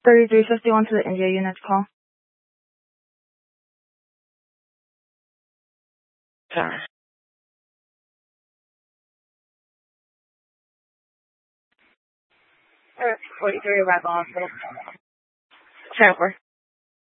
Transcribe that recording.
3351 to the India unit call. Sorry. 43 arrival hospital. 10-4.